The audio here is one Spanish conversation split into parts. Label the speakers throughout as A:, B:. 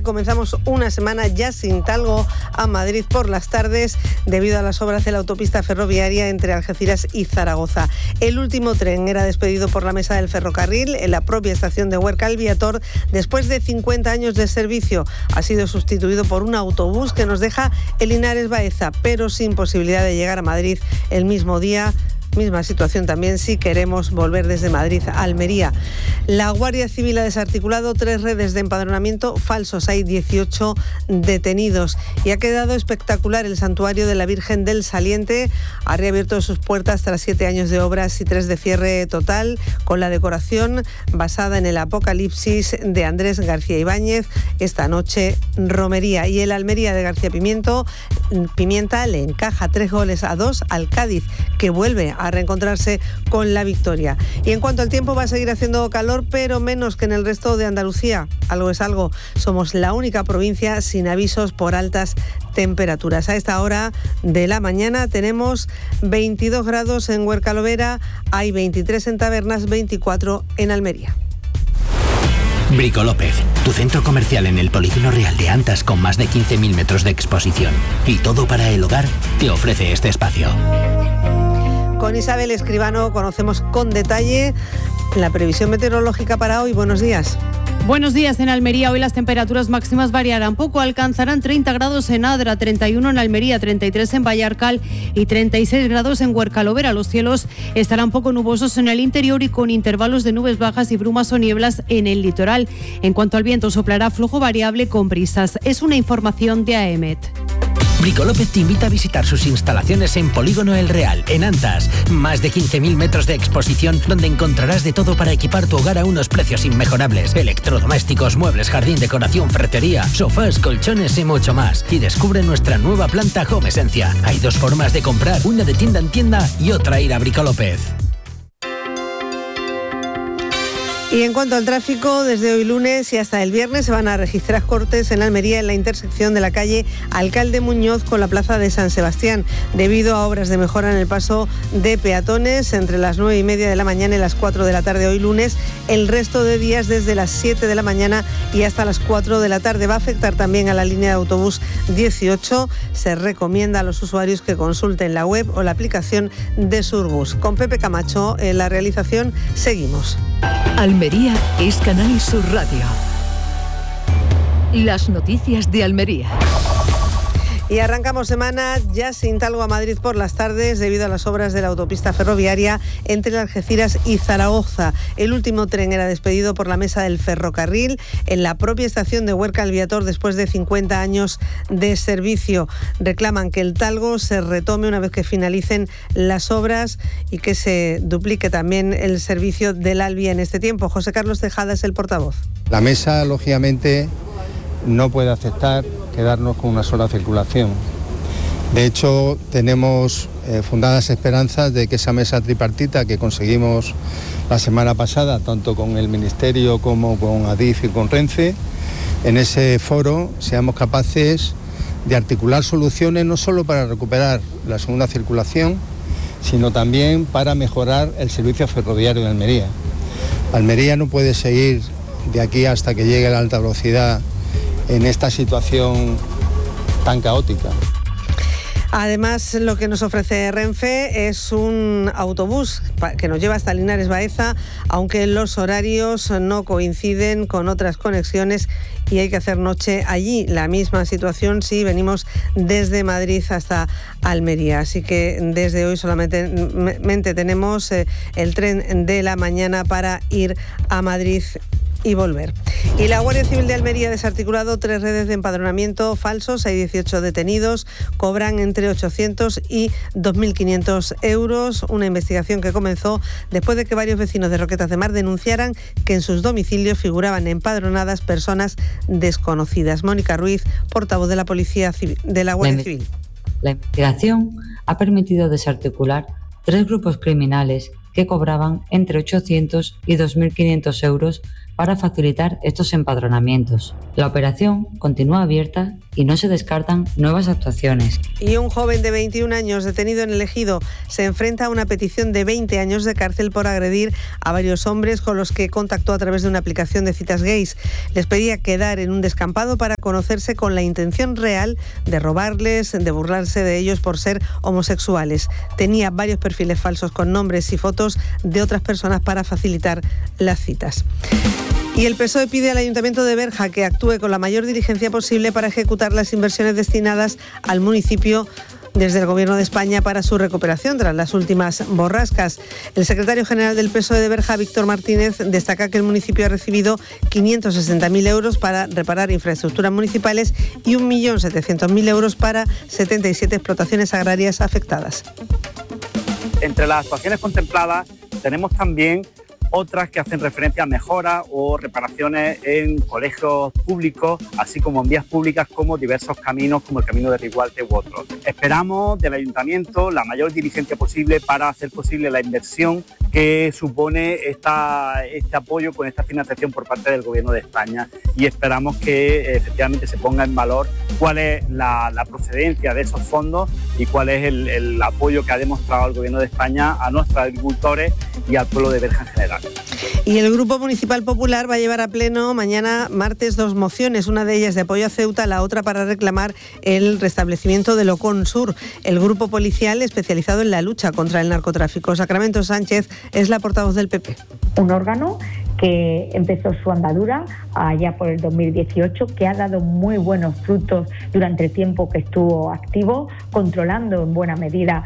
A: comenzamos una semana ya sin talgo a Madrid por las tardes debido a las obras de la autopista ferroviaria entre Algeciras y Zaragoza. El último tren era despedido por la mesa del ferrocarril en la propia estación de Huerca al Viator después de 50 años de servicio. Ha sido sustituido por un autobús que nos deja en Linares Baeza, pero sin posibilidad de llegar a Madrid el mismo día. Misma situación también si queremos volver desde Madrid a Almería. La Guardia Civil ha desarticulado 3 redes de empadronamiento falsos. Hay 18 detenidos y ha quedado espectacular el santuario de la Virgen del Saliente. Ha reabierto sus puertas tras 7 años de obras y 3 de cierre total, con la decoración basada en el Apocalipsis de Andrés García Ibáñez. Esta noche romería, y el Almería de García Pimienta le encaja 3-2 al Cádiz, que vuelve a reencontrarse con la victoria. Y en cuanto al tiempo, va a seguir haciendo calor, pero menos que en el resto de Andalucía. Algo es algo. Somos la única provincia sin avisos por altas temperaturas. A esta hora de la mañana tenemos 22 grados en Huerca Lovera, hay 23 en Tabernas, 24 en Almería.
B: Brico López, tu centro comercial en el Polígono Real de Antas con más de 15.000 metros de exposición. Y todo para el hogar te ofrece este espacio.
A: Con Isabel Escribano conocemos con detalle la previsión meteorológica para hoy. Buenos días.
C: Buenos días. En Almería hoy las temperaturas máximas variarán poco, alcanzarán 30 grados en Adra, 31 en Almería, 33 en Vallarcal y 36 grados en Huerca Lovera. Los cielos estarán poco nubosos en el interior y con intervalos de nubes bajas y brumas o nieblas en el litoral. En cuanto al viento, soplará flojo variable con brisas. Es una información de AEMET.
B: Brico López te invita a visitar sus instalaciones en Polígono El Real, en Antas. Más de 15.000 metros de exposición donde encontrarás de todo para equipar tu hogar a unos precios inmejorables. Electrodomésticos, muebles, jardín, decoración, ferretería, sofás, colchones y mucho más. Y descubre nuestra nueva planta Home Esencia. Hay 2 formas de comprar, una de tienda en tienda y otra ir a Brico López.
A: Y en cuanto al tráfico, desde hoy lunes y hasta el viernes se van a registrar cortes en Almería en la intersección de la calle Alcalde Muñoz con la plaza de San Sebastián, debido a obras de mejora en el paso de peatones entre las 9:30 de la mañana y las 4 de la tarde hoy lunes. El resto de días desde las 7 de la mañana y hasta las 4 de la tarde. Va a afectar también a la línea de autobús 18. Se recomienda a los usuarios que consulten la web o la aplicación de Surbus. Con Pepe Camacho en la realización, seguimos.
D: Almería es Canal Sur Radio. Las noticias de Almería.
A: Y arrancamos semana ya sin talgo a Madrid por las tardes debido a las obras de la autopista ferroviaria entre Algeciras y Zaragoza. El último tren era despedido por la mesa del ferrocarril en la propia estación de Huerca al Viator después de 50 años de servicio. Reclaman que el talgo se retome una vez que finalicen las obras y que se duplique también el servicio del Alvia en este tiempo. José Carlos Tejada es el portavoz.
E: La mesa, lógicamente, no puede aceptar quedarnos con una sola circulación. De hecho, tenemos fundadas esperanzas de que esa mesa tripartita que conseguimos la semana pasada, tanto con el Ministerio como con Adif y con Renfe, en ese foro seamos capaces de articular soluciones no solo para recuperar la segunda circulación, sino también para mejorar el servicio ferroviario de Almería. Almería no puede seguir de aquí hasta que llegue la alta velocidad en esta situación tan caótica.
A: Además, lo que nos ofrece Renfe es un autobús que nos lleva hasta Linares Baeza, aunque los horarios no coinciden con otras conexiones y hay que hacer noche allí. La misma situación si venimos desde Madrid hasta Almería. Así que desde hoy solamente tenemos el tren de la mañana para ir a Madrid y volver. Y la Guardia Civil de Almería ha desarticulado 3 redes de empadronamiento falsos. Hay 18 detenidos, cobran entre 800 y 2.500 euros. Una investigación que comenzó después de que varios vecinos de Roquetas de Mar denunciaran que en sus domicilios figuraban empadronadas personas desconocidas. Mónica Ruiz, portavoz de la Policía Civil, de la Guardia Civil.
F: La investigación ha permitido desarticular 3 grupos criminales que cobraban entre 800 y 2.500 euros para facilitar estos empadronamientos. La operación continúa abierta y no se descartan nuevas actuaciones.
A: Y un joven de 21 años detenido en el Ejido se enfrenta a una petición de 20 años de cárcel por agredir a varios hombres con los que contactó a través de una aplicación de citas gays. Les pedía quedar en un descampado para conocerse con la intención real de robarles, de burlarse de ellos por ser homosexuales. Tenía varios perfiles falsos con nombres y fotos de otras personas para facilitar las citas. Y el PSOE pide al Ayuntamiento de Berja que actúe con la mayor diligencia posible para ejecutar las inversiones destinadas al municipio desde el Gobierno de España para su recuperación tras las últimas borrascas. El secretario general del PSOE de Berja, Víctor Martínez, destaca que el municipio ha recibido 560.000 euros para reparar infraestructuras municipales y 1.700.000 euros para 77 explotaciones agrarias afectadas.
G: Entre las actuaciones contempladas tenemos también otras que hacen referencia a mejoras o reparaciones en colegios públicos, así como en vías públicas, como diversos caminos, como el camino de Rigualte u otros. Esperamos del Ayuntamiento la mayor diligencia posible para hacer posible la inversión que supone este apoyo con esta financiación por parte del Gobierno de España, y esperamos que efectivamente se ponga en valor cuál es la procedencia de esos fondos y cuál es el apoyo que ha demostrado el Gobierno de España a nuestros agricultores y al pueblo de Berja en general.
A: Y el Grupo Municipal Popular va a llevar a pleno mañana martes 2 mociones, una de ellas de apoyo a Ceuta, la otra para reclamar el restablecimiento del Ocon Sur, el grupo policial especializado en la lucha contra el narcotráfico. Sacramento Sánchez es la portavoz del PP.
H: Un órgano que empezó su andadura allá por el 2018, que ha dado muy buenos frutos durante el tiempo que estuvo activo, controlando en buena medida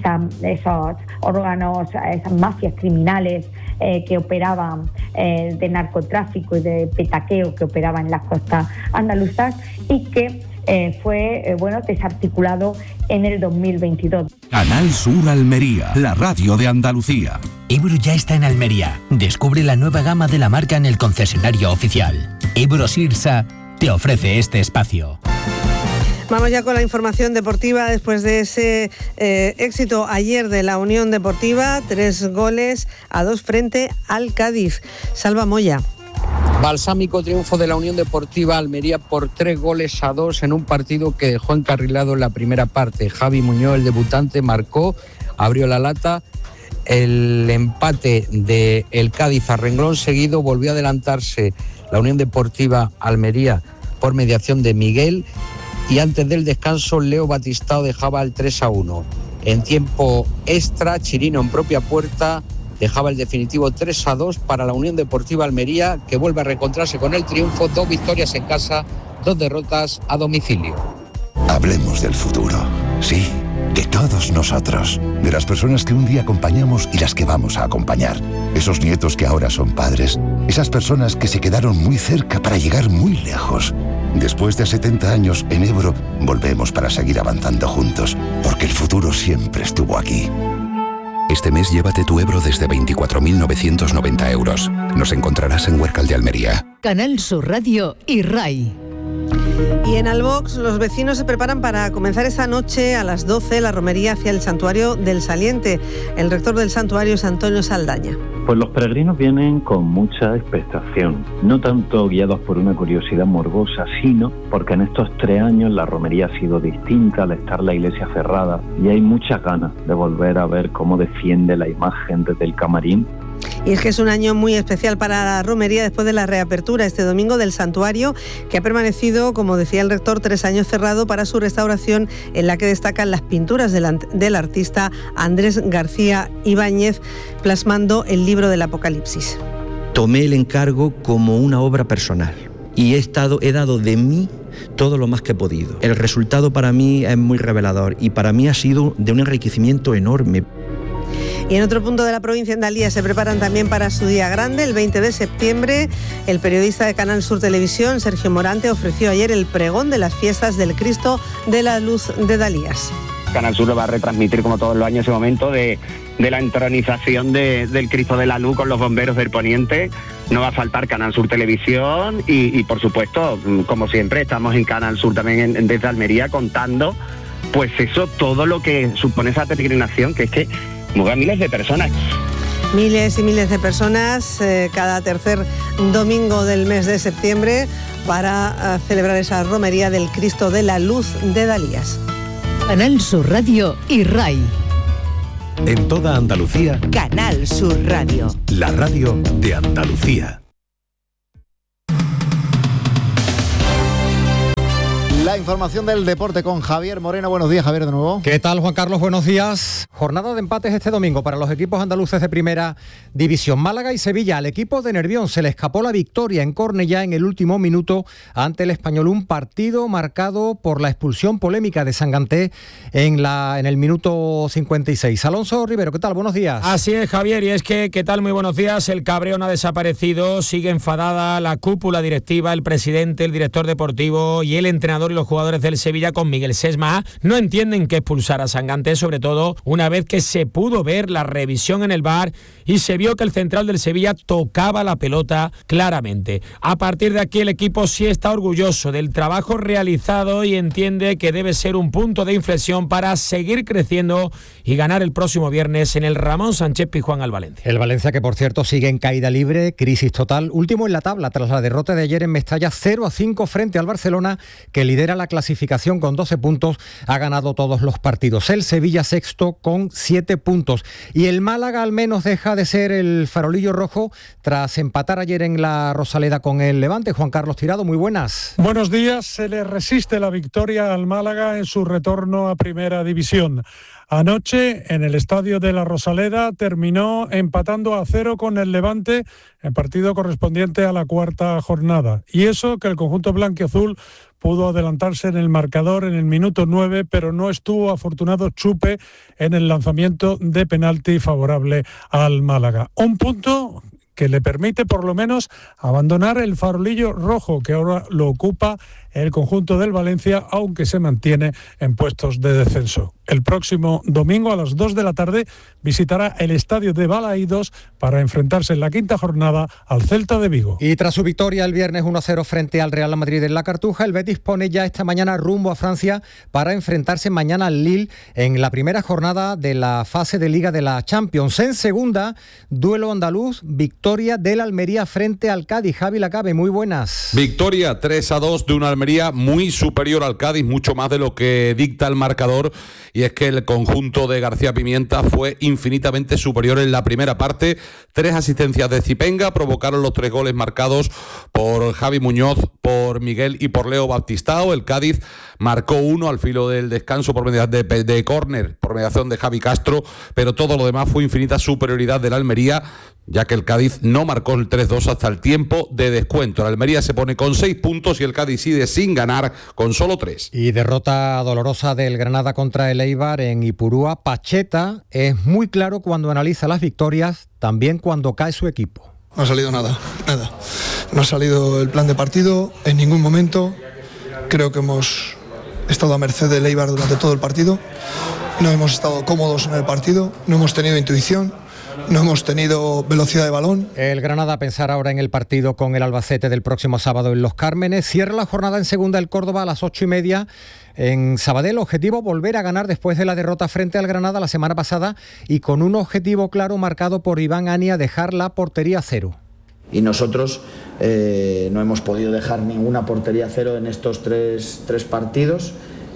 H: esos órganos, esas mafias criminales que operaban de narcotráfico y de petaqueo que operaban en las costas andaluzas, y que fue desarticulado en el 2022.
I: Canal Sur Almería, la radio de Andalucía.
B: Ebro ya está en Almería. Descubre la nueva gama de la marca en el concesionario oficial. Ebro Sirsa te ofrece este espacio.
A: Vamos ya con la información deportiva después de ese éxito ayer de la Unión Deportiva, 3-2 frente al Cádiz. Salva Moya.
J: Balsámico triunfo de la Unión Deportiva Almería por 3-2 en un partido que dejó encarrilado en la primera parte. Javi Muñoz, el debutante, marcó, abrió la lata. El empate del Cádiz a renglón seguido volvió a adelantarse la Unión Deportiva Almería por mediación de Miguel, y antes del descanso Leo Batistao dejaba el 3-1. En tiempo extra, Chirino en propia puerta dejaba el definitivo 3-2 para la Unión Deportiva Almería, que vuelve a reencontrarse con el triunfo, 2 victorias en casa, 2 derrotas a domicilio.
I: Hablemos del futuro, sí, de todos nosotros, de las personas que un día acompañamos y las que vamos a acompañar, esos nietos que ahora son padres, esas personas que se quedaron muy cerca para llegar muy lejos. Después de 70 años en Ebro, volvemos para seguir avanzando juntos, porque el futuro siempre estuvo aquí. Este mes llévate tu Ebro desde 24.990 euros. Nos encontrarás en Huércal de Almería.
D: Canal Sur Radio y RAI.
A: Y en Albox los vecinos se preparan para comenzar esta noche a las 12 la romería hacia el santuario del Saliente. El rector del santuario es Antonio Saldaña.
K: Pues los peregrinos vienen con mucha expectación, no tanto guiados por una curiosidad morbosa, sino porque en estos 3 años la romería ha sido distinta al estar la iglesia cerrada, y hay muchas ganas de volver a ver cómo defiende la imagen desde el camarín.
A: Y es que es un año muy especial para la romería después de la reapertura este domingo del santuario, que ha permanecido, como decía el rector, 3 años cerrado para su restauración, en la que destacan las pinturas del artista Andrés García Ibáñez, plasmando el libro del Apocalipsis.
L: Tomé el encargo como una obra personal y he dado de mí todo lo más que he podido. El resultado para mí es muy revelador y para mí ha sido de un enriquecimiento enorme.
A: Y en otro punto de la provincia de Andalía se preparan también para su día grande, el 20 de septiembre. El periodista de Canal Sur Televisión, Sergio Morante, ofreció ayer el pregón de las fiestas del Cristo de la Luz de Dalías.
M: Canal Sur lo va a retransmitir como todos los años ese momento de la entronización del Cristo de la Luz con los bomberos del Poniente. No va a faltar Canal Sur Televisión y por supuesto, como siempre, estamos en Canal Sur también desde Almería contando, pues eso, todo lo que supone esa peregrinación, que es que mueven miles de personas.
A: Miles y miles de personas cada tercer domingo del mes de septiembre para celebrar esa romería del Cristo de la Luz de Dalías.
D: Canal Sur Radio y RAI.
N: En toda Andalucía,
O: Canal Sur Radio.
N: La radio de Andalucía.
P: La información del deporte con Javier Moreno. Buenos días, Javier, de nuevo.
Q: ¿Qué tal, Juan Carlos? Buenos días. Jornada de empates este domingo para los equipos andaluces de primera división. Málaga y Sevilla. Al equipo de Nervión se le escapó la victoria en Cornellá en el último minuto ante el Español. Un partido marcado por la expulsión polémica de Sanganté en el minuto 56. Alonso Rivero, ¿qué tal? Buenos días.
R: Así es, Javier, y es que, ¿qué tal? Muy buenos días. El cabreo no ha desaparecido. Sigue enfadada la cúpula directiva, el presidente, el director deportivo y el entrenador y los jugadores del Sevilla con Miguel Sesma. No entienden que expulsar a Sanganté, sobre todo una vez que se pudo ver la revisión en el VAR y se vio que el central del Sevilla tocaba la pelota claramente. A partir de aquí el equipo sí está orgulloso del trabajo realizado y entiende que debe ser un punto de inflexión para seguir creciendo y ganar el próximo viernes en el Ramón Sánchez Pizjuán al Valencia.
Q: El Valencia, que por cierto sigue en caída libre, crisis total, último en la tabla tras la derrota de ayer en Mestalla, 0-5 frente al Barcelona, que lidera la clasificación con 12 puntos, ha ganado todos los partidos. El Sevilla sexto con 7 puntos. Y el Málaga al menos deja de ser el farolillo rojo tras empatar ayer en la Rosaleda con el Levante. Juan Carlos Tirado, muy buenas.
S: Buenos días. Se le resiste la victoria al Málaga en su retorno a Primera División. Anoche, en el estadio de la Rosaleda, terminó empatando a 0 con el Levante, en partido correspondiente a la cuarta jornada. Y eso que el conjunto blanquiazul pudo adelantarse en el marcador en el minuto 9, pero no estuvo afortunado Chupe en el lanzamiento de penalti favorable al Málaga. Un punto que le permite por lo menos abandonar el farolillo rojo que ahora lo ocupa el conjunto del Valencia, aunque se mantiene en puestos de descenso. El próximo domingo a las 2 de la tarde visitará el estadio de Balaídos para enfrentarse en la quinta jornada al Celta de Vigo.
Q: Y tras su victoria el viernes 1-0 frente al Real Madrid en la Cartuja, el Betis pone ya esta mañana rumbo a Francia para enfrentarse mañana al Lille en la primera jornada de la fase de Liga de la Champions. En segunda, duelo andaluz, victoria del Almería frente al Cádiz. Javi Lacabe, muy buenas.
T: Victoria 3-2 de una Almería muy superior al Cádiz, mucho más de lo que dicta el marcador, y es que el conjunto de García Pimienta fue infinitamente superior en la primera parte. 3 asistencias de Zipenga provocaron los 3 goles marcados por Javi Muñoz, por Miguel y por Leo Baptistao. El Cádiz marcó 1 al filo del descanso por mediación de córner, por mediación de Javi Castro, pero todo lo demás fue infinita superioridad del Almería, ya que el Cádiz no marcó el 3-2 hasta el tiempo de descuento. El Almería se pone con 6 puntos y el Cádiz sigue sin ganar con solo 3.
Q: Y derrota dolorosa del Granada contra el Eibar en Ipurúa. Pacheta es muy claro cuando analiza las victorias, también cuando cae su equipo.
U: No ha salido nada. No ha salido el plan de partido en ningún momento. Creo que hemos estado a merced del Eibar durante todo el partido. No hemos estado cómodos en el partido, no hemos tenido intuición. No hemos tenido velocidad de balón.
Q: El Granada pensará ahora en el partido con el Albacete del próximo sábado en Los Cármenes. Cierra la jornada en segunda el Córdoba a las 8:30 en Sabadell. Objetivo volver a ganar después de la derrota frente al Granada la semana pasada y con un objetivo claro marcado por Iván Ania, dejar la portería a 0.
V: Y nosotros no hemos podido dejar ninguna portería a 0 en estos tres partidos.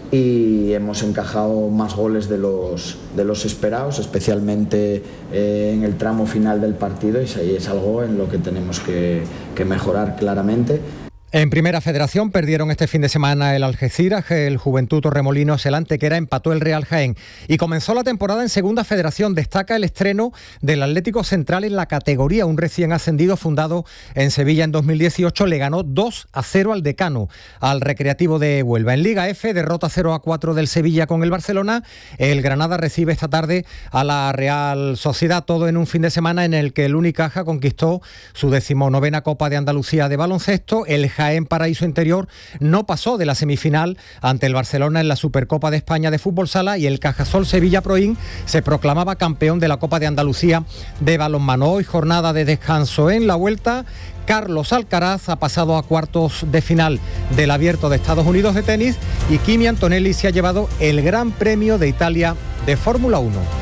V: Y hemos encajado más goles de los esperados, especialmente en el tramo final del partido, y ahí es algo en lo que tenemos que mejorar claramente.
Q: En Primera Federación perdieron este fin de semana el Algeciras, el Juventud Torremolinos, el Antequera, empató el Real Jaén y comenzó la temporada en Segunda Federación. Destaca el estreno del Atlético Central en la categoría, un recién ascendido fundado en Sevilla en 2018, le ganó 2-0 al Decano, al Recreativo de Huelva. En Liga F, derrota 0-4 del Sevilla con el Barcelona. El Granada recibe esta tarde a la Real Sociedad, todo en un fin de semana en el que el Unicaja conquistó su 19ª Copa de Andalucía de baloncesto. El Jaén Paraíso Interior no pasó de la semifinal ante el Barcelona en la Supercopa de España de Fútbol Sala y el Cajasol Sevilla Proin se proclamaba campeón de la Copa de Andalucía de balonmano. Hoy jornada de descanso en la vuelta. Carlos Alcaraz ha pasado a cuartos de final del Abierto de Estados Unidos de tenis y Kimi Antonelli se ha llevado el Gran Premio de Italia de Fórmula 1.